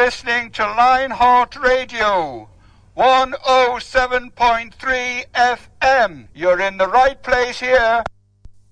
listening to Lionheart Radio, 107.3 FM. You're in the right place here.